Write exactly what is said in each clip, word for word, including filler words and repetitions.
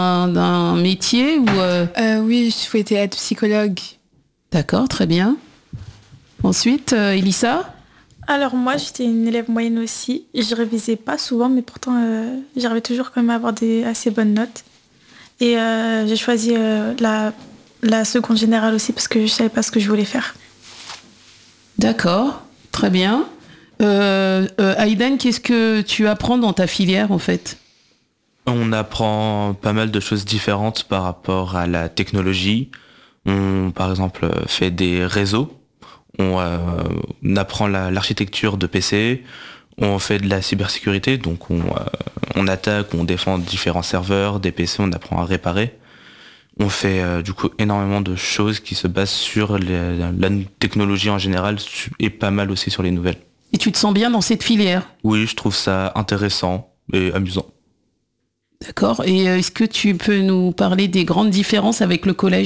d'un, d'un métier ou euh... Euh, oui, je souhaitais être psychologue. D'accord, très bien. Ensuite, euh, Elissa ? Alors moi, j'étais une élève moyenne aussi. Je révisais pas souvent, mais pourtant, euh, j'arrivais toujours quand même à avoir des assez bonnes notes. Et euh, j'ai choisi euh, la, la seconde générale aussi parce que je savais pas ce que je voulais faire. D'accord, très bien. Euh, euh, Aïdan, qu'est-ce que tu apprends dans ta filière en fait ? On apprend pas mal de choses différentes par rapport à la technologie. On, par exemple, fait des réseaux. On, euh, on apprend la, l'architecture de P C. On fait de la cybersécurité, donc on, euh, on attaque, on défend différents serveurs, des P C, on apprend à réparer. On fait euh, du coup énormément de choses qui se basent sur les, la, la technologie en général et pas mal aussi sur les nouvelles. Et tu te sens bien dans cette filière ? Oui, je trouve ça intéressant et amusant. D'accord. Et est-ce que tu peux nous parler des grandes différences avec le collège ?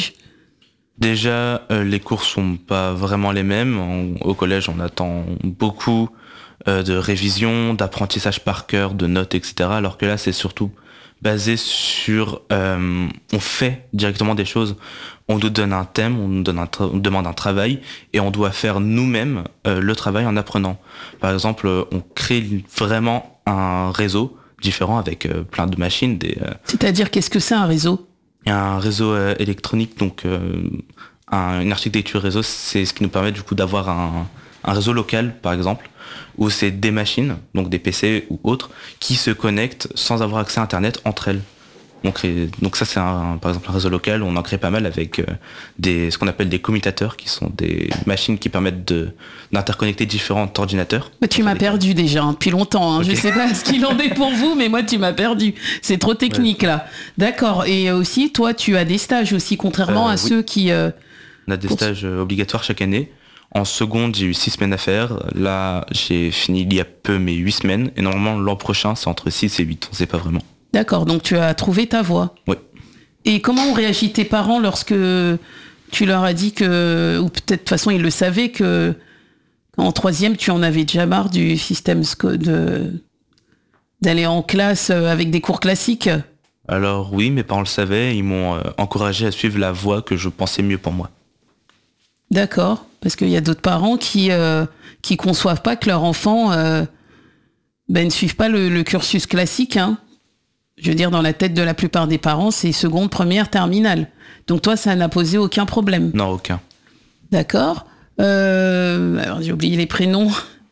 Déjà, euh, les cours sont pas vraiment les mêmes. On, au collège, on attend beaucoup euh, de révision, d'apprentissage par cœur, de notes, et cetera. Alors que là, c'est surtout basé sur... Euh, on fait directement des choses. On nous donne un thème, on nous donne un tra- on demande un travail et on doit faire nous-mêmes euh, le travail en apprenant. Par exemple, on crée vraiment un réseau différent avec euh, plein de machines. Des, euh... C'est-à-dire, qu'est-ce que c'est un réseau ? Il y a un réseau euh, électronique, donc euh, un, une architecture réseau, c'est ce qui nous permet du coup d'avoir un, un réseau local, par exemple, où c'est des machines, donc des P C ou autres, qui se connectent sans avoir accès à Internet entre elles. On crée, donc ça c'est un, par exemple un réseau local, on en crée pas mal avec euh, des, ce qu'on appelle des commutateurs, qui sont des machines qui permettent de, d'interconnecter différents ordinateurs. Mais tu m'as perdu déjà hein, depuis longtemps, hein. Okay. Je sais pas ce qu'il en est pour vous, mais moi tu m'as perdu. C'est trop technique ouais. Là. D'accord. Et aussi, toi tu as des stages aussi, contrairement euh, à oui. ceux qui... Euh, on a des pour... stages euh, obligatoires chaque année. En seconde, j'ai eu six semaines à faire. Là, j'ai fini il y a peu mes huit semaines. Et normalement, l'an prochain, c'est entre six et huit. On ne sait pas vraiment. D'accord, donc tu as trouvé ta voie. Oui. Et comment ont réagi tes parents lorsque tu leur as dit que, ou peut-être de toute façon ils le savaient, que en troisième tu en avais déjà marre du système de, d'aller en classe avec des cours classiques ? Alors oui, mes parents le savaient, ils m'ont encouragé à suivre la voie que je pensais mieux pour moi. D'accord, parce qu'il y a d'autres parents qui euh, qui conçoivent pas que leur enfant euh, ben, ne suive pas le, le cursus classique, hein. Je veux dire, dans la tête de la plupart des parents, c'est seconde, première, terminale. Donc toi, ça n'a posé aucun problème ? Non, aucun. D'accord. Euh, alors, j'ai oublié les prénoms.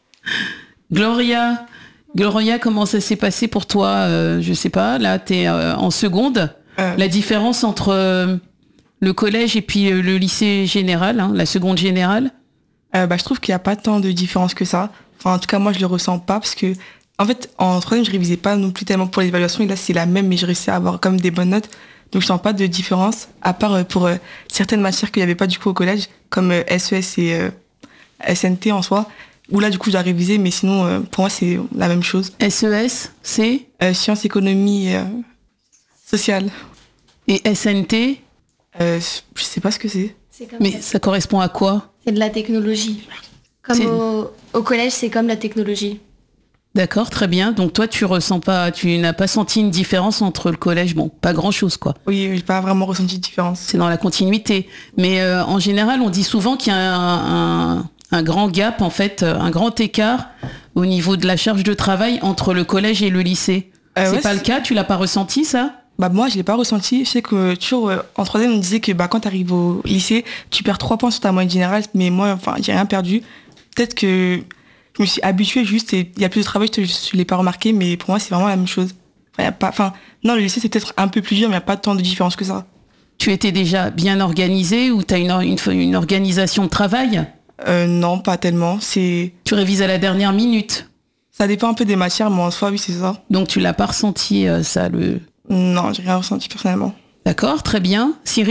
Gloria. Gloria, comment ça s'est passé pour toi ? euh, Je sais pas, là, t'es euh, en seconde. Euh... La différence entre euh, le collège et puis euh, le lycée général, hein, la seconde générale ? euh, bah, Je trouve qu'il n'y a pas tant de différence que ça. Enfin, en tout cas, moi, je le ressens pas parce que en fait, en troisième, je révisais pas non plus tellement pour l'évaluation, et là, c'est la même, mais je réussissais à avoir comme des bonnes notes. Donc, je sens pas de différence, à part pour euh, certaines matières qu'il n'y avait pas du coup au collège, comme euh, S E S et euh, S N T en soi, où là, du coup, je dois réviser, mais sinon, euh, pour moi, c'est la même chose. S E S, c'est euh, Sciences, économie et euh, sociale. Et S N T euh, Je sais pas ce que c'est. c'est comme mais ça. Ça correspond à quoi ? C'est de la technologie. Comme au, au collège, c'est comme la technologie. D'accord, très bien. Donc toi, tu ressens pas, tu n'as pas senti une différence entre le collège, bon, pas grand-chose, quoi. Oui, j'ai pas vraiment ressenti de différence. C'est dans la continuité. Mais euh, en général, on dit souvent qu'il y a un, un, un grand gap, en fait, un grand écart au niveau de la charge de travail entre le collège et le lycée. Euh, c'est ouais, pas c'est... le cas, tu l'as pas ressenti, ça ? Bah moi, je l'ai pas ressenti. Je sais que toujours euh, en troisième, on disait que bah quand t'arrives au lycée, tu perds trois points sur ta moyenne générale, mais moi, enfin, j'ai rien perdu. Peut-être que je me suis habituée juste et il y a plus de travail, je ne l'ai pas remarqué, mais pour moi, c'est vraiment la même chose. Enfin, y a pas, enfin, non, le lycée, c'est peut-être un peu plus dur, mais il n'y a pas tant de différence que ça. Tu étais déjà bien organisée ou tu as une, une, une organisation de travail ? euh, Non, pas tellement. C'est... Tu révises à la dernière minute ? Ça dépend un peu des matières, mais en soi, oui, c'est ça. Donc, tu l'as pas ressenti, euh, ça, le... Non, j'ai rien ressenti personnellement. D'accord, très bien. Cyrine ?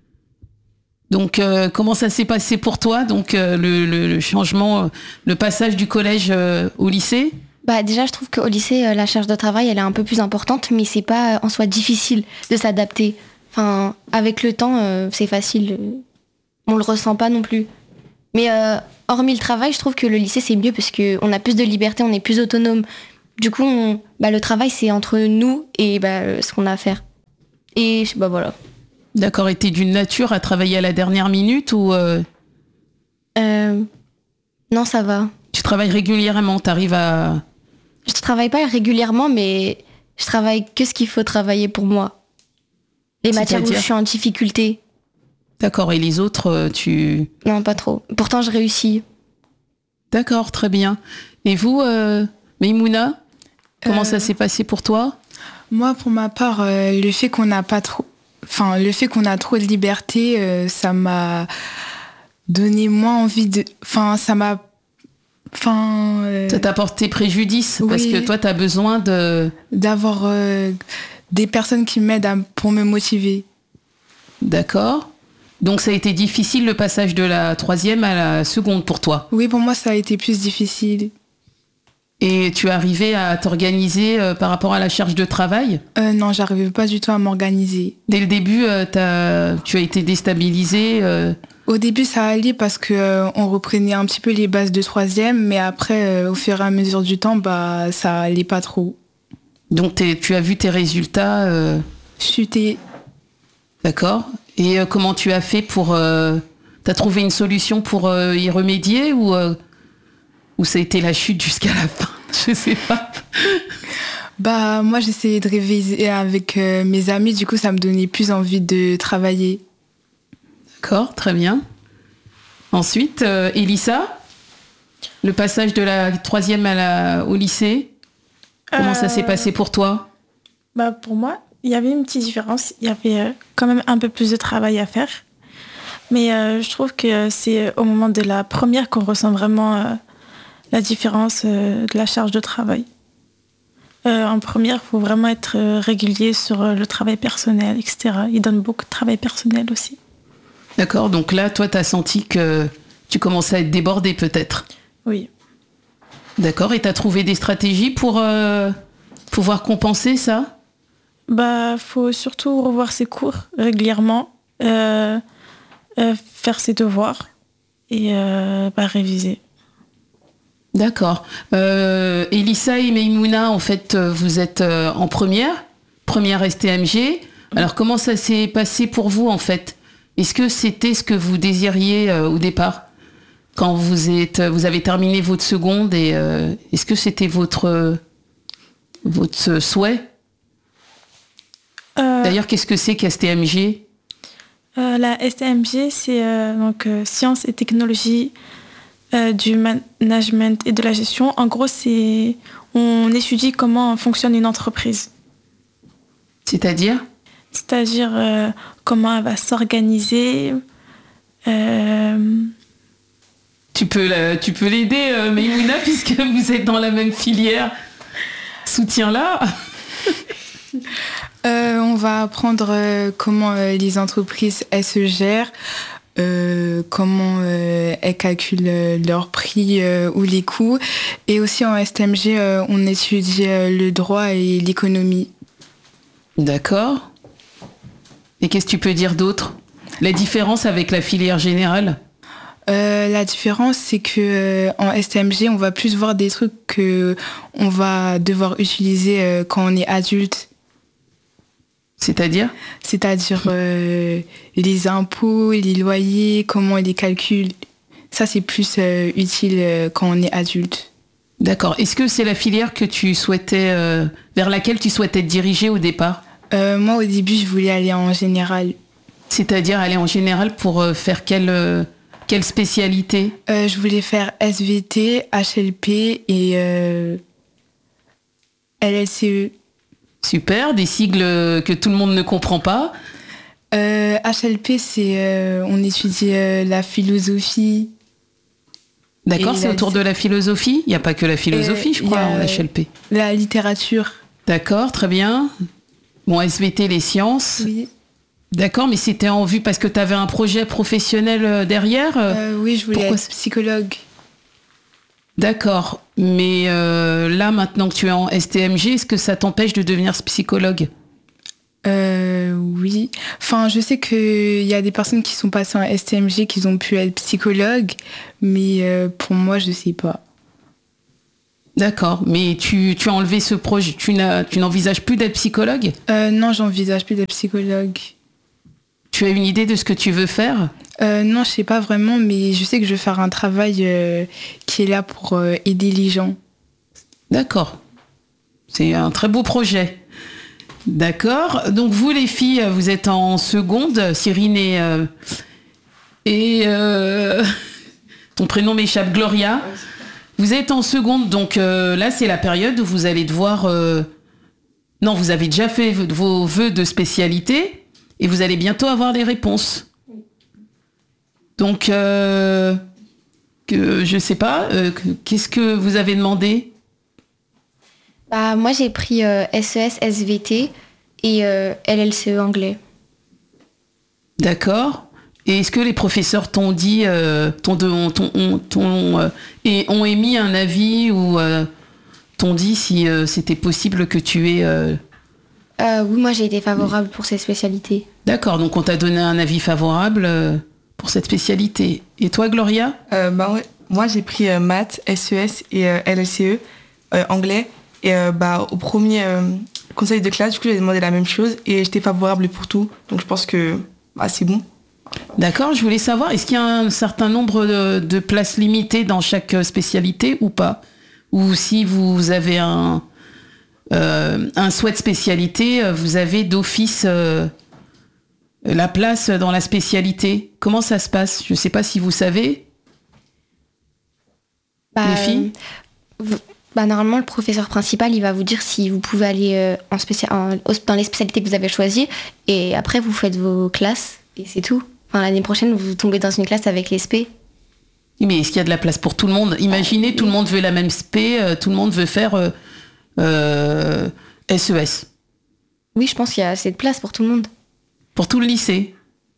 Donc, euh, comment ça s'est passé pour toi, donc euh, le, le, le changement, euh, le passage du collège euh, au lycée ? Bah déjà, je trouve qu'au lycée, euh, la charge de travail, elle est un peu plus importante, mais c'est pas euh, en soi difficile de s'adapter. Enfin, avec le temps, euh, c'est facile. Euh, on le ressent pas non plus. Mais euh, hormis le travail, je trouve que le lycée, c'est mieux parce qu'on a plus de liberté, on est plus autonome. Du coup, on, bah, le travail, c'est entre nous et bah, ce qu'on a à faire. Et bah voilà. D'accord, et t'es d'une nature à travailler à la dernière minute ou euh, Euh, non, ça va. tu travailles régulièrement, t'arrives à... Je travaille pas régulièrement, mais je travaille que ce qu'il faut travailler pour moi. Les matières où je C'est-à-dire suis en difficulté. D'accord, et les autres, euh, tu... Non, pas trop. Pourtant, je réussis. D'accord, très bien. Et vous, euh, Maïmouna, comment Euh, ça s'est passé pour toi? Moi, pour ma part, euh, le fait qu'on n'a pas trop, enfin, le fait qu'on a trop de liberté, euh, ça m'a donné moins envie de, enfin, ça m'a, enfin, euh, Ça t'a porté préjudice parce oui. que toi, t'as besoin de... d'avoir euh, des personnes qui m'aident à- pour me motiver. D'accord. Donc ça a été difficile le passage de la troisième à la seconde pour toi. Oui, pour moi, ça a été plus difficile. Et tu es arrivé à t'organiser euh, par rapport à la charge de travail? Euh, non, j'arrivais pas du tout à m'organiser. Dès le début, euh, t'as- tu as été déstabilisé. euh, Au début, ça allait parce que euh, on reprenait un petit peu les bases de troisième, mais après, euh, au fur et à mesure du temps, bah, ça allait pas trop. donc t'es- tu as vu tes résultats. euh, Chuter. D'accord. Et euh, comment tu as fait pour... Euh, t'as trouvé une solution pour euh, y remédier ou, euh, ou ça a été la chute jusqu'à la fin? Je sais pas. Bah, moi, j'essayais de réviser avec euh, mes amis, du coup, ça me donnait plus envie de travailler. D'accord, très bien. Ensuite, euh, Elissa, le passage de la troisième à la, au lycée, comment ça s'est Euh, passé pour toi? Bah, pour moi, il y avait une petite différence. Il y avait euh, quand même un peu plus de travail à faire. Mais euh, je trouve que c'est au moment de la première qu'on ressent vraiment euh, la différence euh, de la charge de travail. Euh, en première, il faut vraiment être euh, régulier sur euh, le travail personnel, et cetera. Il donne beaucoup de travail personnel aussi. D'accord, donc là, toi, tu as senti que tu commençais à être débordée peut-être. Oui. D'accord, et tu as trouvé des stratégies pour euh, pouvoir compenser ça? Bah, faut surtout revoir ses cours régulièrement, euh, euh, faire ses devoirs et euh, bah, réviser. D'accord. Euh, Elissa et Maïmouna, en fait, euh, vous êtes euh, en première, première S T M G. Alors, comment ça s'est passé pour vous, en fait? Est-ce que c'était ce que vous désiriez euh, au départ, quand vous êtes, vous avez terminé votre seconde, et euh, est-ce que c'était votre, euh, votre souhait? Euh, D'ailleurs, qu'est-ce que c'est qu'S T M G? euh, la S T M G, c'est euh, donc euh, sciences et technologies euh, du management et de la gestion. En gros, c'est on étudie comment fonctionne une entreprise. C'est-à-dire? C'est-à-dire euh, comment elle va s'organiser. euh, Tu peux, la- tu peux l'aider, euh, Maïmouna, puisque vous êtes dans la même filière. Soutiens-la. Euh, on va apprendre euh, comment euh, les entreprises elles se gèrent, euh, comment euh, elles calculent euh, leurs prix euh, ou les coûts. Et aussi en S T M G, euh, on étudie euh, le droit et l'économie. D'accord. Et qu'est-ce que tu peux dire d'autre? La différence avec la filière générale? Euh, la différence, c'est que euh, en S T M G, on va plus voir des trucs que on va devoir utiliser euh, quand on est adulte. C'est-à-dire? C'est-à-dire euh, les impôts, les loyers, comment on les calcule. Ça, c'est plus euh, utile euh, quand on est adulte. D'accord. Est-ce que c'est la filière que tu souhaitais, euh, vers laquelle tu souhaitais te diriger au départ? Euh, moi, au début, je voulais aller en général. C'est-à-dire aller en général pour euh, faire quelle, euh, quelle spécialité? Euh, je voulais faire S V T, H L P et euh, L L C E. Super, des sigles euh, que tout le monde ne comprend pas. Euh, H L P, c'est euh, on étudie euh, la philosophie. D'accord, Et c'est la- autour de la philosophie? Il n'y a pas que la philosophie, Euh, je crois, il y a- en H L P. La littérature. D'accord, très bien. Bon, S V T, les sciences. Oui. D'accord, mais c'était en vue parce que tu avais un projet professionnel euh, derrière euh, Euh, oui, je voulais pourquoi être psychologue. D'accord, mais euh, là, maintenant que tu es en S T M G, est-ce que ça t'empêche de devenir psychologue? Euh, oui. Enfin, je sais qu'il y a des personnes qui sont passées en S T M G qui ont pu être psychologues, mais euh, pour moi, je sais pas. D'accord, mais tu, tu as enlevé ce projet, tu, n'as, tu n'envisages plus d'être psychologue ? Euh, non, j'envisage plus d'être psychologue. Tu as une idée de ce que tu veux faire ? euh, Non, je sais pas vraiment, mais je sais que je vais faire un travail euh, qui est là pour euh, aider les gens. D'accord. C'est un très beau projet. D'accord. Donc vous les filles, vous êtes en seconde. Cyrine et... Euh, et euh, ton prénom m'échappe, Gloria. Vous êtes en seconde, donc euh, là c'est la période où vous allez devoir... Euh, non, vous avez déjà fait vos vœux de spécialité et vous allez bientôt avoir les réponses. Donc, euh, que, je sais pas, euh, que, qu'est-ce que vous avez demandé ? Bah, moi, j'ai pris euh, S E S, S V T et euh, L L C E anglais. D'accord. Et est-ce que les professeurs t'ont dit, euh, t'ont, t'ont, t'ont, t'ont, euh, et ont émis un avis ou euh, t'ont dit si euh, c'était possible que tu aies... Euh... Euh, oui, moi, j'ai été favorable pour ces spécialités. D'accord, donc on t'a donné un avis favorable euh, pour cette spécialité. Et toi, Gloria ? euh, bah, ouais. Moi, j'ai pris euh, maths, S E S et euh, L L C E, euh, anglais. Et euh, bah, au premier euh, conseil de classe, du coup, j'ai demandé la même chose et j'étais favorable pour tout. Donc je pense que bah, c'est bon. D'accord, je voulais savoir, est-ce qu'il y a un certain nombre de, de places limitées dans chaque spécialité ou pas ? Ou si vous avez un, euh, un souhait de spécialité, vous avez d'office euh, la place dans la spécialité ? Comment ça se passe ? Je ne sais pas si vous savez, Bah, les filles ? euh, vous- bah, normalement, le professeur principal, il va vous dire si vous pouvez aller euh, en spécia- en- dans les spécialités que vous avez choisies. Et après, vous faites vos classes et c'est tout. Enfin, l'année prochaine, vous tombez dans une classe avec les spé. Oui, mais est-ce qu'il y a de la place pour tout le monde ? Imaginez, tout le monde veut la même spé, euh, tout le monde veut faire euh, euh, S E S. Oui, je pense qu'il y a assez de place pour tout le monde. Pour tout le lycée.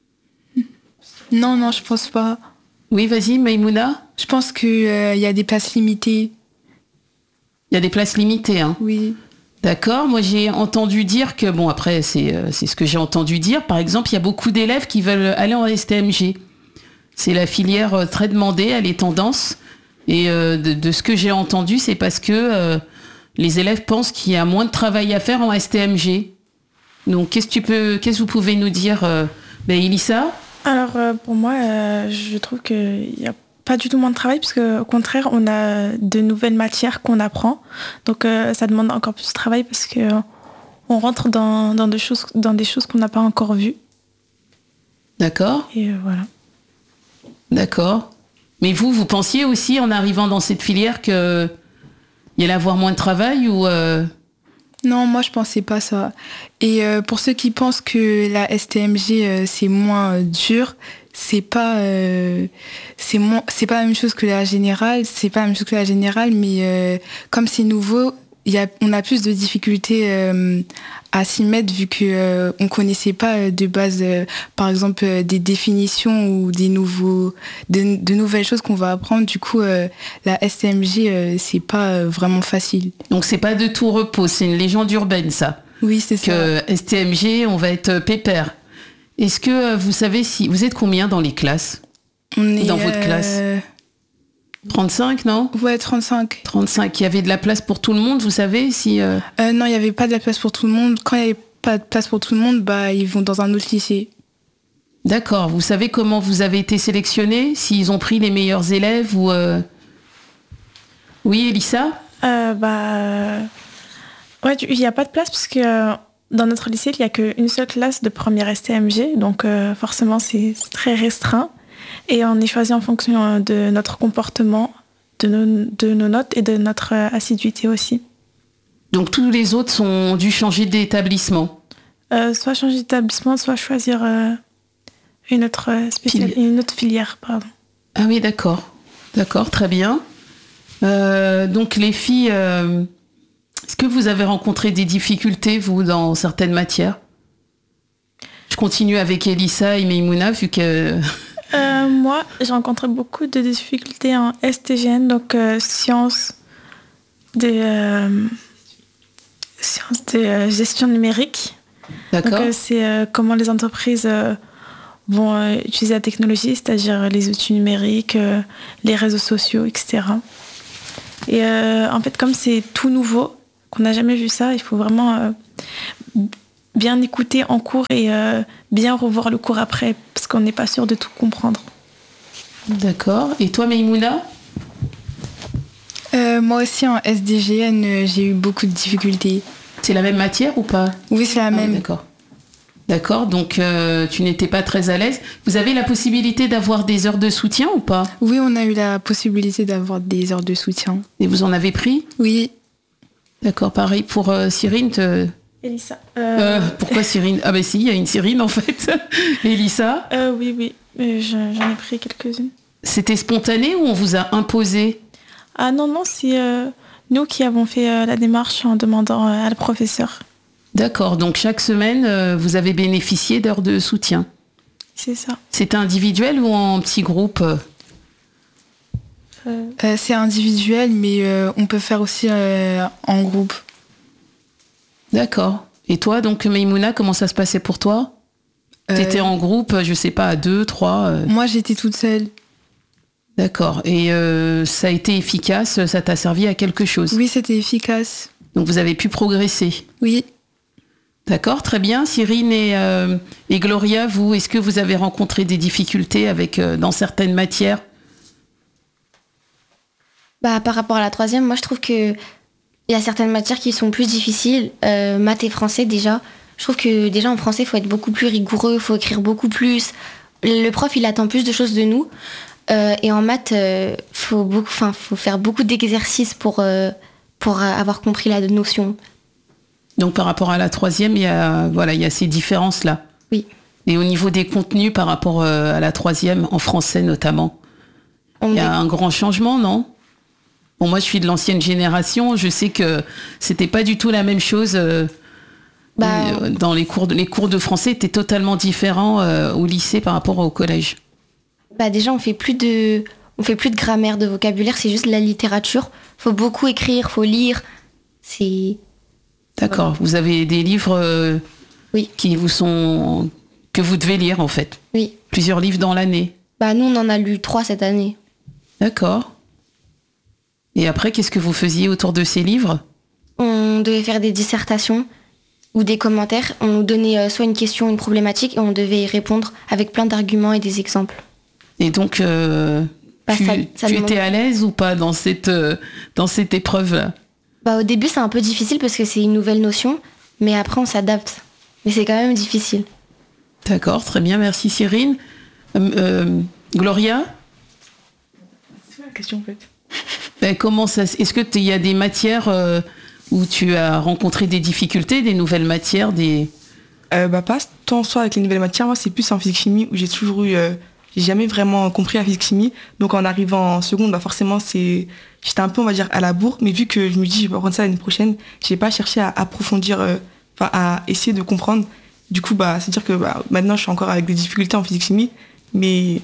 Non, non, je pense pas. Oui, vas-y, Maïmouna. Je pense qu'il euh, y a des places limitées. Il y a des places limitées, hein. Oui. D'accord, moi j'ai entendu dire que, bon après c'est, euh, c'est ce que j'ai entendu dire, par exemple il y a beaucoup d'élèves qui veulent aller en S T M G. C'est la filière euh, très demandée, elle est tendance, et euh, de, de ce que j'ai entendu c'est parce que euh, les élèves pensent qu'il y a moins de travail à faire en S T M G. Donc qu'est-ce que tu peux, qu'est-ce que vous pouvez nous dire, euh, ben, Elissa ? Alors euh, pour moi, euh, je trouve qu'il n'y a pas du tout moins de travail, parce qu'au contraire, on a de nouvelles matières qu'on apprend. Donc euh, ça demande encore plus de travail parce que euh, on rentre dans, dans, des choses, dans des choses qu'on n'a pas encore vues. D'accord, Et euh, voilà. d'accord. Mais vous, vous pensiez aussi en arrivant dans cette filière qu'il y allait avoir moins de travail ou... euh, Non, moi je pensais pas ça. Et euh, pour ceux qui pensent que la S T M G euh, c'est moins euh, dur, c'est pas euh, c'est moins c'est pas la même chose que la générale, c'est pas la même chose que la générale, mais euh, comme c'est nouveau, il y a on a plus de difficultés euh, à s'y mettre vu que euh, on connaissait pas euh, de base euh, par exemple euh, des définitions ou des nouveaux de, de nouvelles choses qu'on va apprendre. Du coup euh, la S T M G euh, c'est pas euh, vraiment facile. Donc c'est pas de tout repos, c'est une légende urbaine ça. Oui, c'est ça. Que S T M G, on va être pépère. Est-ce que euh, vous savez si... Vous êtes combien dans les classes ? On est Dans votre classe euh, trente-cinq, non ? Ouais, trente-cinq. trente-cinq. Il y avait de la place pour tout le monde, vous savez si euh, Euh, non, il n'y avait pas de la place pour tout le monde. Quand il n'y avait pas de place pour tout le monde, bah, ils vont dans un autre lycée. D'accord. Vous savez comment vous avez été sélectionnés ? S'ils ont pris les meilleurs élèves ou... euh, Oui, Elissa ? Euh, bah, euh, ouais, il n'y a pas de place parce que euh, dans notre lycée, il n'y a qu'une seule classe de première S T M G, donc euh, forcément c'est c'est très restreint. Et on est choisi en fonction euh, de notre comportement, de nos, de nos notes et de notre euh, assiduité aussi. Donc tous les autres ont dû changer d'établissement. Euh, soit changer d'établissement, soit choisir euh, une, autre, euh, spécial... Fili- une autre filière. Pardon. Ah oui, d'accord. D'accord, très bien. Euh, donc les filles, euh, est-ce que vous avez rencontré des difficultés, vous, dans certaines matières ? Je continue avec Elissa et Maïmouna, vu que... Euh, moi, j'ai rencontré beaucoup de difficultés en S T G N, donc euh, sciences de, euh, sciences de euh, gestion numérique. Donc, D'accord. euh, c'est euh, comment les entreprises euh, vont euh, utiliser la technologie, c'est-à-dire les outils numériques, euh, les réseaux sociaux, et cetera. Et euh, en fait, comme c'est tout nouveau, qu'on n'a jamais vu ça, il faut vraiment euh, bien écouter en cours et euh, bien revoir le cours après, parce qu'on n'est pas sûr de tout comprendre. D'accord. Et toi, Maïmouna ? Euh, moi aussi, en S D G N, euh, j'ai eu beaucoup de difficultés. C'est la même matière ou pas ? Oui, c'est la Ah, même. D'accord. D'accord, donc euh, tu n'étais pas très à l'aise. Vous avez la possibilité d'avoir des heures de soutien ou pas ? Oui, on a eu la possibilité d'avoir des heures de soutien. Et vous en avez pris ? Oui. D'accord, pareil pour euh, Cyrine. Te... Elissa. Euh, pourquoi Cyrine ? Ah ben si, il y a une Cyrine en fait. Elissa ? euh, Oui, oui, euh, je- j'en ai pris quelques-unes. C'était spontané ou on vous a imposé ? Ah non, non, c'est euh, nous qui avons fait euh, la démarche en demandant euh, à le professeur. D'accord, donc chaque semaine, euh, vous avez bénéficié d'heures de soutien. C'est ça. C'était individuel ou en petit groupe ? Euh, Euh, c'est individuel, mais euh, on peut faire aussi euh, en groupe. D'accord. Et toi, donc Maïmouna, comment ça se passait pour toi ? Euh, T'étais en groupe, je sais pas, à deux, trois euh, Moi, j'étais toute seule. D'accord. Et euh, ça a été efficace, ça t'a servi à quelque chose ? Oui, c'était efficace. Donc vous avez pu progresser. Oui. D'accord, très bien. Cyrine et, euh, et Gloria, vous, est-ce que vous avez rencontré des difficultés avec, euh, dans certaines matières ? Bah, par rapport à la troisième, moi je trouve que il y a certaines matières qui sont plus difficiles, euh, maths et français déjà. Je trouve que déjà en français, il faut être beaucoup plus rigoureux, il faut écrire beaucoup plus. Le prof, il attend plus de choses de nous. Euh, et en maths, euh, faut beaucoup, enfin, faut faire beaucoup d'exercices pour, euh, pour avoir compris la notion. Donc par rapport à la troisième, il y a, voilà, il y a ces différences-là. Oui. Et au niveau des contenus par rapport euh, à la troisième, en français notamment, On il y a met- un grand changement, non ? Bon, moi je suis de l'ancienne génération, je sais que c'était pas du tout la même chose. euh, Bah, euh, dans les cours de, les cours de français étaient totalement différents euh, au lycée par rapport au collège. Bah déjà, on fait plus de, on fait plus de grammaire, de vocabulaire, c'est juste de la littérature. Faut beaucoup écrire, faut lire. C'est D'accord. Vous avez des livres euh, Oui. qui vous sont que vous devez lire en fait. oui. Plusieurs livres dans l'année. Bah nous, on en a lu trois cette année. D'accord. Et après, qu'est-ce que vous faisiez autour de ces livres ? On devait faire des dissertations ou des commentaires. On nous donnait euh, soit une question, une problématique, et on devait y répondre avec plein d'arguments et des exemples. Et donc, euh, Bah, tu, ça- ça tu demande- étais à l'aise ou pas dans cette, euh, dans cette épreuve-là ? Bah, au début, c'est un peu difficile parce que c'est une nouvelle notion, mais après, on s'adapte. Mais c'est quand même difficile. D'accord, très bien, merci Cyrine. Euh, euh, Gloria, C'est quoi la question en fait? ben, comment ça, s- est-ce que il y a des matières euh, où tu as rencontré des difficultés, des nouvelles matières, des... Euh, bah pas tant soit avec les nouvelles matières, moi c'est plus en physique-chimie où j'ai toujours eu, euh, j'ai jamais vraiment compris la physique-chimie. Donc en arrivant en seconde, bah forcément c'est, j'étais un peu on va dire à la bourre, mais vu que je me dis je vais apprendre ça l'année prochaine, j'ai pas cherché à approfondir, euh, enfin à essayer de comprendre. Du coup bah c'est dire que bah, maintenant je suis encore avec des difficultés en physique-chimie, mais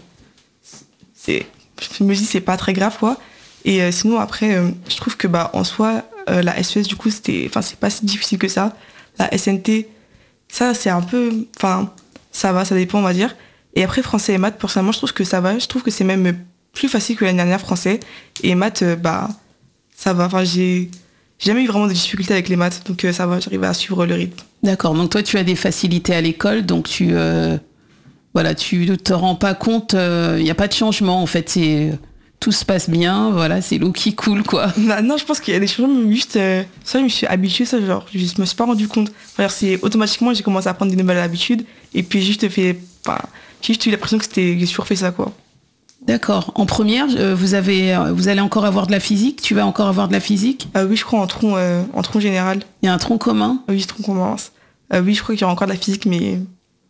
c'est, je me dis c'est pas très grave quoi. Et euh, sinon après euh, je trouve que bah en soi euh, la S E S du coup c'était, enfin c'est pas si difficile que ça. La S N T ça, c'est un peu... Enfin, ça va, ça dépend, on va dire. Et après, français et maths, personnellement, je trouve que ça va. Je trouve que c'est même plus facile que l'année dernière, français. Et maths, euh, bah, ça va. Enfin, j'ai j'ai jamais eu vraiment de difficultés avec les maths. Donc, euh, ça va, j'arrive à suivre le rythme. D'accord, donc toi tu as des facilités à l'école, donc tu euh, voilà, tu ne te rends pas compte, il n'y a pas de changement en fait, c'est tout se passe bien, voilà, c'est l'eau qui coule quoi. Non, non, je pense qu'il y a des changements, mais juste... euh, ça, je me suis habituée, ça, genre, je me suis pas rendu compte. Enfin, c'est automatiquement, j'ai commencé à prendre des nouvelles habitudes. Et puis, juste fait... Enfin, j'ai juste eu l'impression que c'était... J'ai toujours fait ça, quoi. D'accord, en première, euh, vous, avez, euh, vous allez encore avoir de la physique, tu vas encore avoir de la physique, Euh, oui, je crois en tronc, euh, en tronc général. il y a un tronc commun. Oui, tronc commence. Euh, oui, je crois qu'il y aura encore de la physique, mais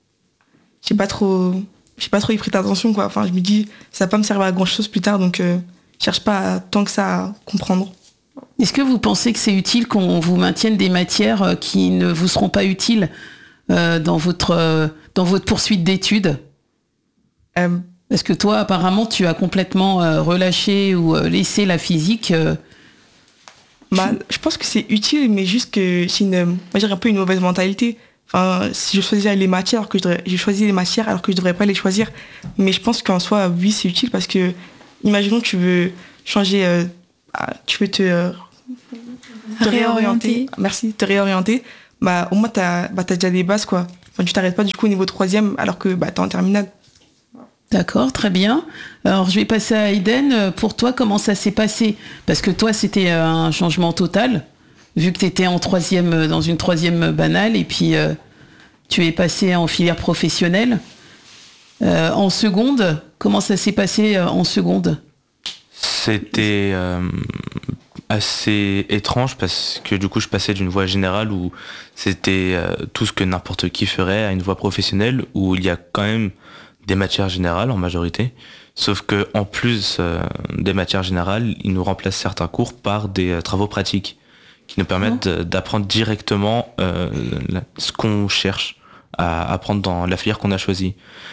j'ai pas trop, j'ai pas trop y prêté attention, quoi. Enfin, je me dis, ça va pas me servir à grand chose plus tard, donc euh, je cherche pas à- tant que ça à comprendre. Est-ce que vous pensez que c'est utile qu'on vous maintienne des matières euh, qui ne vous seront pas utiles euh, dans, votre, euh, dans votre poursuite d'études ? Euh, Parce que toi, apparemment, tu as complètement euh, relâché ou euh, laissé la physique. euh, bah, je pense que c'est utile, mais juste que c'est une, on va dire un peu une mauvaise mentalité. Enfin, si je choisis les matières, alors que je devrais, j'ai choisi les matières alors que je devrais pas les choisir. Mais je pense qu'en soi, oui, c'est utile parce que, imaginons que tu veux changer euh, bah, tu peux te, euh, te réorienter. Réorienter. Merci, te réorienter. Bah, au moins, t'as, bah, t'as déjà des bases, quoi. Enfin, tu t'arrêtes pas du coup au niveau troisième alors que bah, t'es en terminale. D'accord, très bien. Alors, je vais passer à Aiden. Pour toi, comment ça s'est passé? Parce que toi, c'était un changement total, vu que tu étais en troisième, dans une troisième banale, et puis euh, tu es passé en filière professionnelle. Euh, en seconde, comment ça s'est passé euh, en seconde? C'était euh, assez étrange parce que du coup je passais d'une voie générale où c'était euh, tout ce que n'importe qui ferait à une voie professionnelle où il y a quand même des matières générales en majorité, sauf que en plus euh, des matières générales, ils nous remplacent certains cours par des euh, travaux pratiques qui nous permettent Oh. d'apprendre directement euh, la- ce qu'on cherche à apprendre dans la filière qu'on a choisie.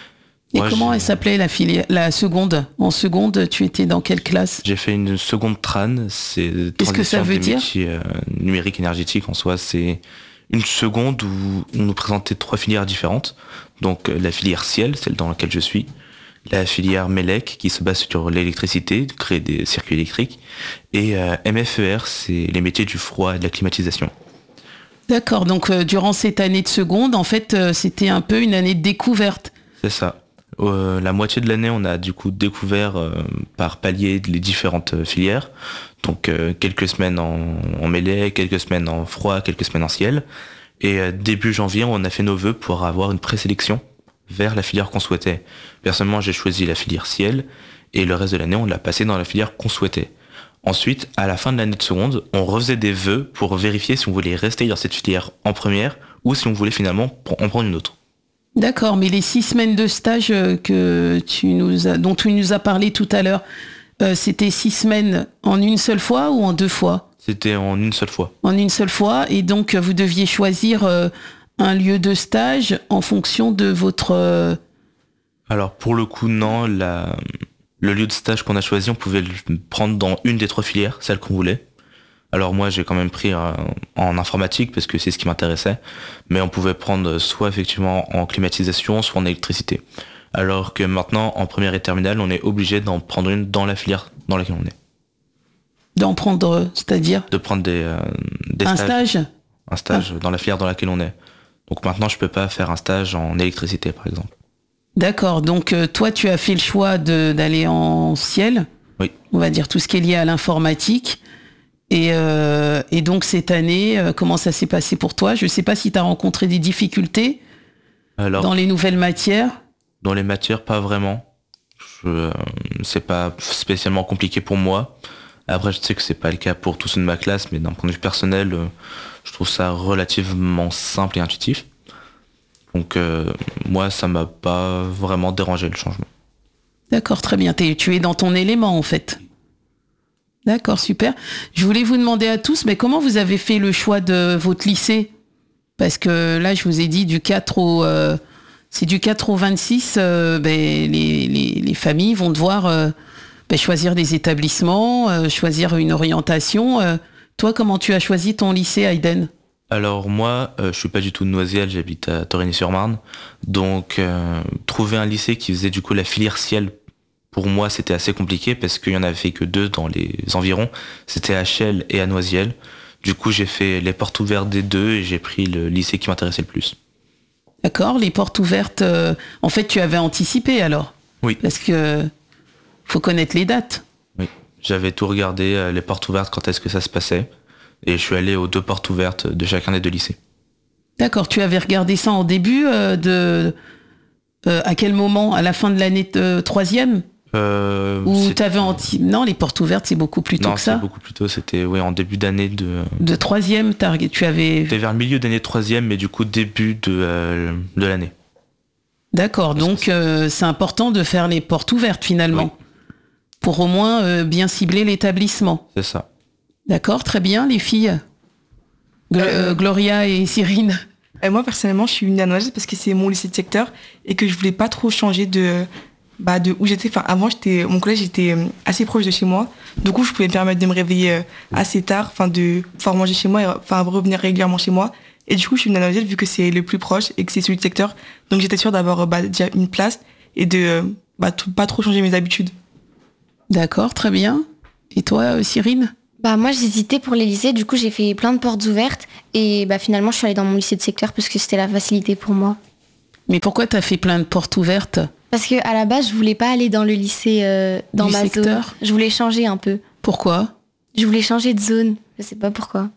Et Moi, comment j'ai- elle s'appelait la filière, la seconde? En seconde, tu étais dans quelle classe? J'ai fait une seconde TRAN, c'est Qu'est-ce que ça transition veut des dire métiers euh, numériques énergétiques en soi. C'est une seconde où on nous présentait trois filières différentes. Donc euh, la filière ciel, celle dans laquelle je suis, la filière MELEC qui se base sur l'électricité, créer des circuits électriques, et euh, M F E R, c'est les métiers du froid et de la climatisation. D'accord, donc euh, durant cette année de seconde, en fait, euh, c'était un peu une année de découverte. C'est ça. Euh, la moitié de l'année, on a du coup découvert euh, par palier les différentes euh, filières. Donc euh, quelques semaines en, en mêlée, quelques semaines en froid, quelques semaines en ciel. Et euh, début janvier, on a fait nos vœux pour avoir une présélection vers la filière qu'on souhaitait. Personnellement, j'ai choisi la filière ciel et le reste de l'année, on l'a passé dans la filière qu'on souhaitait. Ensuite, à la fin de l'année de seconde, on refaisait des vœux pour vérifier si on voulait rester dans cette filière en première ou si on voulait finalement pr- en prendre une autre. D'accord, mais les six semaines de stage euh, que tu nous as, dont tu nous as parlé tout à l'heure, euh, c'était six semaines en une seule fois ou en deux fois? C'était en une seule fois. En une seule fois, et donc euh, vous deviez choisir euh, un lieu de stage en fonction de votre... euh, Alors pour le coup non, la- le lieu de stage qu'on a choisi, on pouvait le prendre dans une des trois filières, celle qu'on voulait. Alors moi j'ai quand même pris euh, en informatique parce que c'est ce qui m'intéressait, mais on pouvait prendre soit effectivement en climatisation, soit en électricité. Alors que maintenant en première et terminale, on est obligé d'en prendre une dans la filière dans laquelle on est. d'en prendre, euh, c'est-à-dire De prendre des, euh, des un stages, stage? un stage dans la filière dans laquelle on est. Donc maintenant je peux pas faire un stage en électricité par exemple. D'accord, donc euh, toi tu as fait le choix de- d'aller en ciel, Oui. on va dire tout ce qui est lié à l'informatique. Et, euh, et donc cette année, euh, comment ça s'est passé pour toi? Je ne sais pas si tu as rencontré des difficultés Alors dans les nouvelles matières. dans les matières, pas vraiment. Je, euh, c'est pas spécialement compliqué pour moi. Après, je sais que c'est pas le cas pour tous ceux de ma classe, mais d'un point de vue personnel, euh, je trouve ça relativement simple et intuitif. Donc, euh, moi, ça m'a pas vraiment dérangé le changement. D'accord, très bien. T'es- tu es dans ton élément en fait. D'accord, super. Je voulais vous demander à tous, mais comment vous avez fait le choix de votre lycée? Parce que là, je vous ai dit du quatre au... euh, c'est du quatre au vingt-six, euh, ben, les, les- les familles vont devoir euh, ben, choisir des établissements, euh, choisir une orientation. euh. Toi, comment tu as choisi ton lycée, Aiden? Alors moi, euh, je suis pas du tout de Noisiel, j'habite à Torigny-sur-Marne. Donc, euh, trouver un lycée qui faisait du coup la filière ciel, pour moi, c'était assez compliqué parce qu'il y en avait fait que deux dans les environs. C'était à Chelles et à Noisiel. Du coup, j'ai fait les portes ouvertes des deux et j'ai pris le lycée qui m'intéressait le plus. D'accord, les portes ouvertes. euh, en fait, tu avais anticipé alors? Oui. Parce que faut connaître les dates. Oui, j'avais tout regardé, euh, les portes ouvertes, quand est-ce que ça se passait. Et je suis allé aux deux portes ouvertes de chacun des deux lycées. D'accord, tu avais regardé ça en début euh, de... euh, à quel moment? À la fin de l'année euh, troisième? Euh, Ou c'est- t'avais anti... Non, les portes ouvertes, c'est beaucoup plus tôt Non, que c'est ça. beaucoup plus tôt, c'était ouais, en début d'année de... De troisième, t'as- tu avais... C'était vers le milieu d'année de troisième, mais du coup début de, euh, de l'année. D'accord, donc euh, c'est important de faire les portes ouvertes finalement. Pour au moins euh, bien cibler l'établissement. C'est ça. D'accord, très bien, les filles. Gl- Euh, euh, Gloria et Cyrine. Et moi, personnellement, je suis venue à Noisy parce que c'est mon lycée de secteur et que je voulais pas trop changer de, bah, de où j'étais. Enfin, avant, j'étais, mon collège était euh, assez proche de chez moi. Du coup, je pouvais me permettre de me réveiller euh, assez tard, enfin, de pouvoir manger chez moi et enfin, revenir régulièrement chez moi. Et du coup, je suis venue à Noisy vu que c'est le plus proche et que c'est celui de secteur. Donc, j'étais sûre d'avoir euh, bah, déjà une place et de euh, bah, tout- pas trop changer mes habitudes. D'accord, très bien. Et toi, euh, Cyrine? Bah moi j'hésitais pour les lycées, du coup j'ai fait plein de portes ouvertes et bah finalement je suis allée dans mon lycée de secteur parce que c'était la facilité pour moi. Mais pourquoi t'as fait plein de portes ouvertes? Parce que à la base je voulais pas aller dans le lycée euh, dans Du ma secteur? zone. Je voulais changer un peu. Pourquoi? Je voulais changer de zone. Je sais pas pourquoi.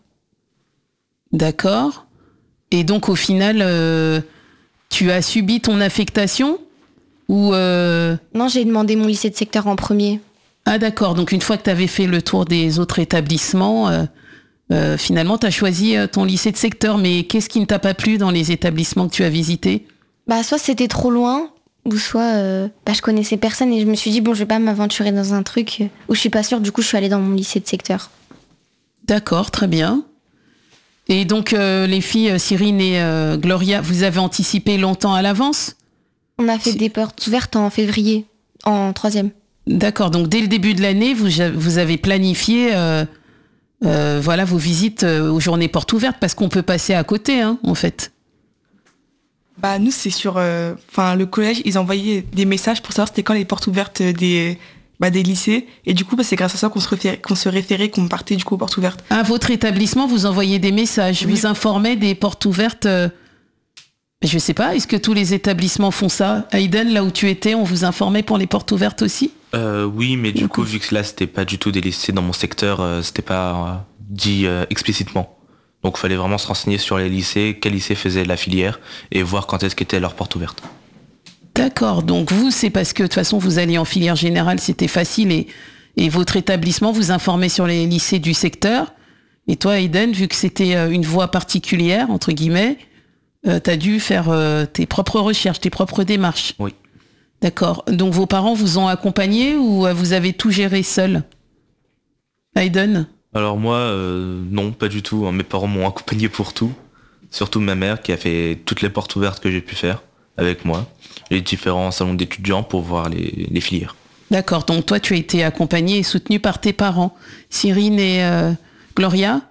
D'accord. Et donc au final, euh, tu as subi ton affectation ou euh... Non, j'ai demandé mon lycée de secteur en premier. Ah d'accord, donc une fois que tu avais fait le tour des autres établissements, euh, euh, finalement tu as choisi euh, ton lycée de secteur, mais qu'est-ce qui ne t'a pas plu dans les établissements que tu as visités? Bah soit c'était trop loin, ou soit euh, bah, je connaissais personne et je me suis dit bon je vais pas m'aventurer dans un truc où je suis pas sûre, du coup je suis allée dans mon lycée de secteur. D'accord, très bien. Et donc euh, les filles, Cyrine et euh, Gloria, vous avez anticipé longtemps à l'avance? On a fait Si- des portes ouvertes en février, en troisième. D'accord, donc dès le début de l'année, vous, vous avez planifié euh, euh, voilà, vos visites euh, aux journées portes ouvertes, parce qu'on peut passer à côté, hein, en fait. Bah nous c'est sur, euh, enfin le collège ils envoyaient des messages pour savoir c'était quand les portes ouvertes des, bah, des lycées et du coup bah, c'est grâce à ça qu'on se référait, qu'on se référait, qu'on partait du coup aux portes ouvertes. À votre établissement, vous envoyez des messages, Oui. vous informez des portes ouvertes. euh, je sais pas, est-ce que tous les établissements font ça? Aiden, là où tu étais, on vous informait pour les portes ouvertes aussi? Euh, oui, mais du Ok. coup, vu que là, c'était pas du tout des lycées dans mon secteur, euh, c'était pas euh, dit euh, explicitement. Donc, il fallait vraiment se renseigner sur les lycées, quel lycée faisait la filière, et voir quand est-ce qu'était leur porte ouverte. D'accord, donc vous, c'est parce que de toute façon, vous alliez en filière générale, c'était facile, et, et votre établissement vous informait sur les lycées du secteur. Et toi, Aiden, vu que c'était euh, une voie particulière, entre guillemets, euh, t'as dû faire euh, tes propres recherches, tes propres démarches. Oui. D'accord. Donc vos parents vous ont accompagné ou euh, vous avez tout géré seul? Aiden? Alors moi, euh, non, pas du tout. Mes parents m'ont accompagné pour tout. Surtout ma mère qui a fait toutes les portes ouvertes que j'ai pu faire avec moi. Les différents salons d'étudiants pour voir les, les filières. D'accord, donc toi tu as été accompagné et soutenu par tes parents. Cyrine et euh, Gloria?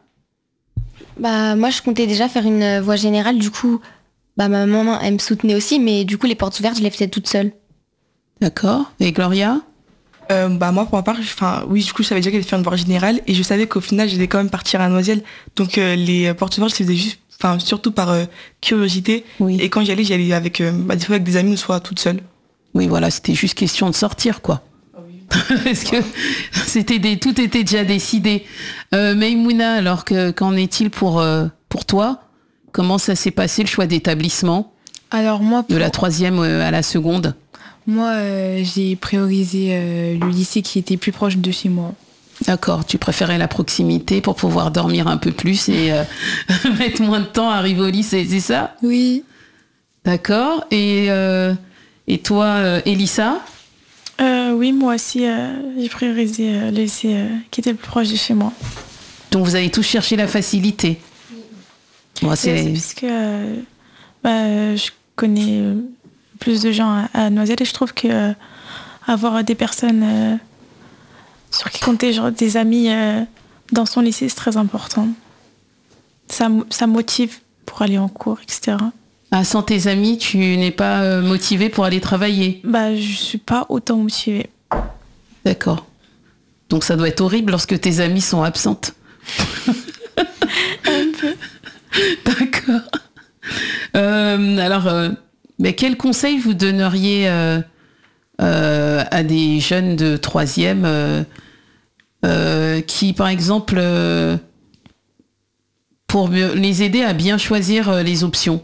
Bah moi je comptais déjà faire une voie générale, du coup bah ma maman elle me soutenait aussi, mais du coup les portes ouvertes je les faisais toute seule. D'accord. Et Gloria? Euh, bah moi pour ma part, enfin oui du coup je savais déjà qu'elle allait faire une voie générale et je savais qu'au final j'allais quand même partir à Noisiel, donc euh, les portes ouvertes je les faisais juste, enfin surtout par euh, curiosité Oui. et quand j'y allais j'y allais avec, euh, bah, des fois avec des amis ou soit toute seule. Oui, voilà, c'était juste question de sortir, quoi. Parce que c'était des, tout était déjà décidé. Euh, Maïmouna, alors que, qu'en est-il pour, euh, pour toi? Comment ça s'est passé le choix d'établissement Alors moi, de pour- la troisième euh, à la seconde? moi euh, j'ai priorisé euh, le lycée qui était plus proche de chez moi. D'accord, tu préférais la proximité pour pouvoir dormir un peu plus et euh, mettre moins de temps à arriver au lycée, c'est ça? Oui. D'accord. Et, euh, et toi, euh, Elissa? Euh, oui, moi aussi, euh, j'ai priorisé euh, le lycée euh, qui était le plus proche de chez moi. Donc vous avez tous cherché la facilité. Bon, C'est c'est... puisque euh, bah, je connais euh, plus de gens à, à Noiselle et je trouve que euh, avoir des personnes euh, sur qui compter, genre des amis euh, dans son lycée, c'est très important. Ça, mo- ça motive pour aller en cours, et cetera. Ah, sans tes amis, tu n'es pas euh, motivé pour aller travailler. Bah, je suis pas autant motivée. D'accord. Donc ça doit être horrible lorsque tes amis sont absentes. Un peu. D'accord. Euh, alors, euh, mais quel conseil vous donneriez euh, euh, à des jeunes de troisième euh, euh, qui, par exemple, euh, pour mieux- les aider à bien choisir euh, les options?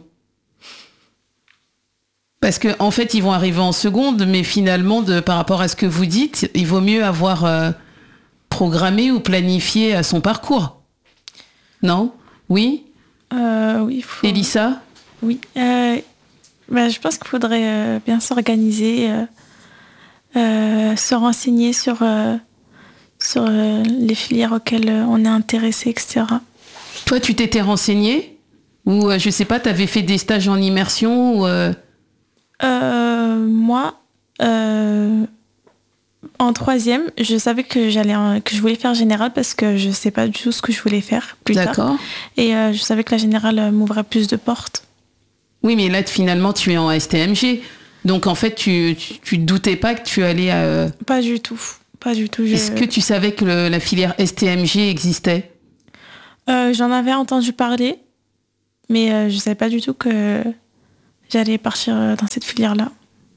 Parce qu'en en fait, ils vont arriver en seconde, mais finalement, de, par rapport à ce que vous dites, il vaut mieux avoir euh, programmé ou planifié à son parcours. Non? Oui? Euh, oui, faut... Elissa? Oui. Euh, bah, je pense qu'il faudrait euh, bien s'organiser, euh, euh, se renseigner sur, euh, sur euh, les filières auxquelles euh, on est intéressé, et cetera. Toi, tu t'étais renseigné? Ou, euh, je sais pas, t'avais fait des stages en immersion ou, euh, Euh, moi, euh, en troisième, je savais que j'allais en- que je voulais faire générale parce que je sais pas du tout ce que je voulais faire plus tard. D'accord. Et euh, je savais que la générale euh, m'ouvrait plus de portes. Oui, mais là, finalement, tu es en S T M G. Donc, en fait, tu, tu, tu te doutais pas que tu allais... euh, Pas du tout. pas du tout. Je... Est-ce que tu savais que le- la filière S T M G existait? Euh, j'en avais entendu parler, mais euh, je savais pas du tout que j'allais partir euh, dans cette filière-là.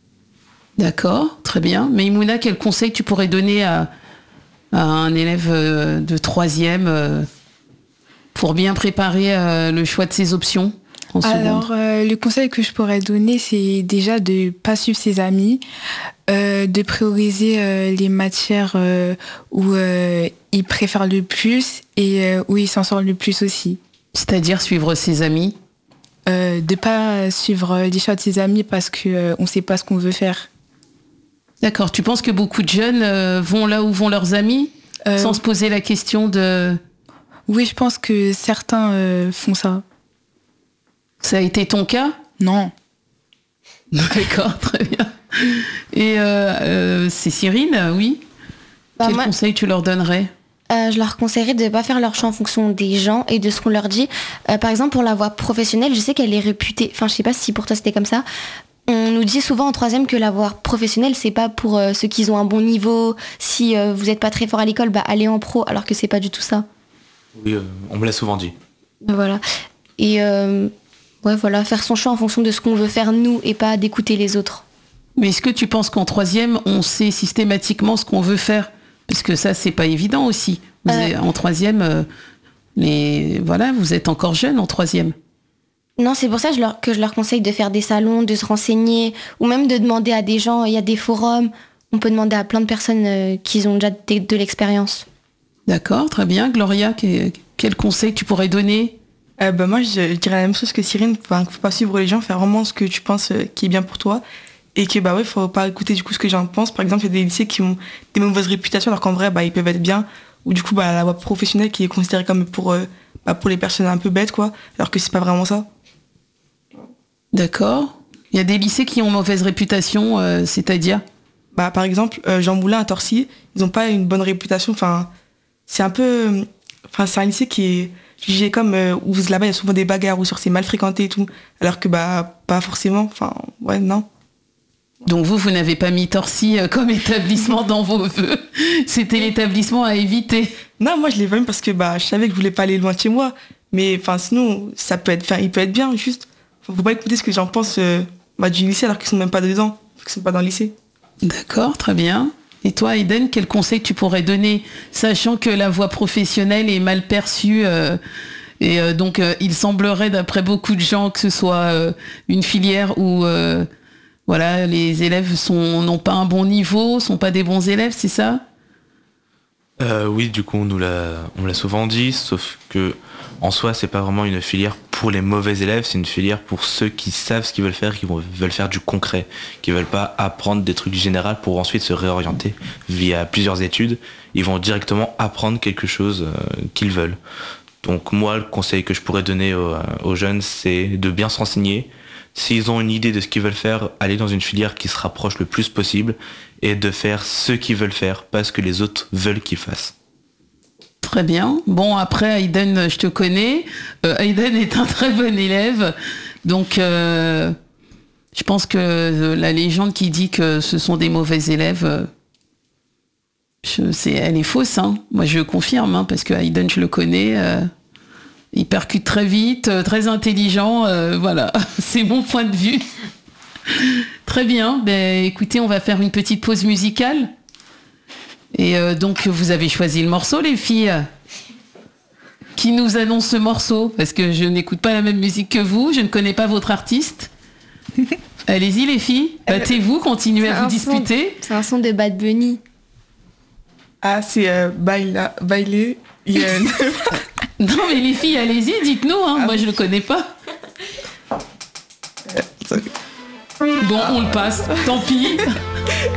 D'accord, très bien. Mais Imouna, quel conseil tu pourrais donner à, à un élève euh, de troisième euh, pour bien préparer euh, le choix de ses options en seconde? Alors, euh, le conseil que je pourrais donner, c'est déjà de ne pas suivre ses amis, euh, de prioriser euh, les matières euh, où euh, il préfère le plus et euh, où il s'en sort le plus aussi. C'est-à-dire suivre ses amis? Euh, de ne pas suivre les choix de ses amis parce qu'on euh, ne sait pas ce qu'on veut faire. D'accord, tu penses que beaucoup de jeunes euh, vont là où vont leurs amis Euh, sans se poser la question de... Oui, je pense que certains euh, font ça. Ça a été ton cas? Non. D'accord, très bien. Et euh, euh, c'est Cyrine, oui? Bah, Quel moi- conseil tu leur donnerais? Euh, je leur conseillerais de ne pas faire leur choix en fonction des gens et de ce qu'on leur dit. Euh, par exemple, pour la voie professionnelle, je sais qu'elle est réputée, enfin je sais pas si pour toi c'était comme ça, on nous dit souvent en troisième que la voie professionnelle, c'est pas pour euh, ceux qui ont un bon niveau, si euh, vous n'êtes pas très fort à l'école, bah allez en pro, alors que c'est pas du tout ça. Oui, euh, on me l'a souvent dit. Voilà. Et euh, ouais, voilà, faire son choix en fonction de ce qu'on veut faire nous et pas d'écouter les autres. Mais est-ce que tu penses qu'en troisième, on sait systématiquement ce qu'on veut faire? Parce que ça, c'est pas évident aussi. Vous Euh. êtes- en troisième, euh, les, voilà, vous êtes encore jeune en troisième. Non, c'est pour ça que je, leur, que je leur conseille de faire des salons, de se renseigner, ou même de demander à des gens, il y a des forums, on peut demander à plein de personnes euh, qui ont déjà de, de l'expérience. D'accord, très bien. Gloria, que- quel conseil tu pourrais donner? Euh, bah, moi, je, je dirais la même chose que Cyrine. Enfin, faut pas suivre les gens, faire vraiment ce que tu penses euh, qui est bien pour toi. Et que, bah ouais, faut pas écouter du coup ce que les gens pensent. Par exemple, il y a des lycées qui ont des mauvaises réputations, alors qu'en vrai, bah, ils peuvent être bien. Ou du coup, bah, la voie professionnelle qui est considérée comme pour, euh, bah, pour les personnes un peu bêtes, quoi. Alors que c'est pas vraiment ça. D'accord. Il y a des lycées qui ont mauvaise réputation, euh, c'est-à-dire? Bah, par exemple, euh, Jean Moulin à Torcy, ils ont pas une bonne réputation. Enfin, c'est un peu. Enfin, c'est un lycée qui est jugé comme euh, où là-bas il y a souvent des bagarres ou sur c'est mal fréquenté et tout. Alors que, bah, pas forcément. Enfin, ouais, non. Donc vous, vous n'avez pas mis Torcy euh, comme établissement dans vos vœux. C'était l'établissement à éviter. Non, moi je l'ai pas mis parce que bah, je savais que je voulais pas aller loin de chez moi. Mais enfin, sinon, ça peut être, enfin, il peut être bien, juste. Faut faut pas écouter ce que j'en pense euh, bah, du lycée alors qu'ils sont même pas dedans, qu'ils sont pas dans le lycée. D'accord, très bien. Et toi, Aiden, quel conseil tu pourrais donner, sachant que la voie professionnelle est mal perçue euh, et euh, donc euh, il semblerait, d'après beaucoup de gens, que ce soit euh, une filière où euh, voilà, les élèves sont n'ont pas un bon niveau, sont pas des bons élèves, c'est ça? Euh, oui, du coup, on nous l'a, on l'a souvent dit, sauf que en soi, c'est pas vraiment une filière pour les mauvais élèves, c'est une filière pour ceux qui savent ce qu'ils veulent faire, qui vont- veulent faire du concret, qui veulent pas apprendre des trucs généraux pour ensuite se réorienter via plusieurs études. Ils vont directement apprendre quelque chose euh, qu'ils veulent. Donc moi, le conseil que je pourrais donner aux, aux jeunes, c'est de bien se renseigner. S'ils ont une idée de ce qu'ils veulent faire, aller dans une filière qui se rapproche le plus possible et de faire ce qu'ils veulent faire, pas ce que les autres veulent qu'ils fassent. Très bien. Bon, après, Aiden, je te connais. Euh, Aiden est un très bon élève. Donc, euh, je pense que euh, la légende qui dit que ce sont des mauvais élèves, euh, je, c'est, elle est fausse. Hein. Moi, je confirme, hein, parce que Aiden, je le connais. euh, il percute très vite, euh, très intelligent. euh, voilà, c'est mon point de vue. Très bien. Ben, écoutez, on va faire une petite pause musicale. Et euh, donc, vous avez choisi le morceau, les filles. Qui nous annonce ce morceau? Parce que je n'écoute pas la même musique que vous, je ne connais pas votre artiste. Allez-y, les filles, battez-vous, continuez C'est à vous un son- disputer. C'est un son de Bad Bunny. Ah, c'est euh, Baila, Bailé. Il y a une- Non, mais les filles, allez-y, dites-nous, hein, moi je le connais pas. Bon, on le passe, tant pis.